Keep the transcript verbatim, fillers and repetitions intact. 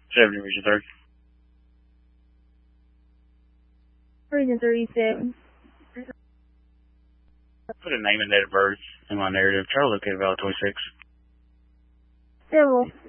seventy, Region third. Region thirty-seven. Put a name and date of birth in my narrative. Try to locate Valley twenty-six. Civil.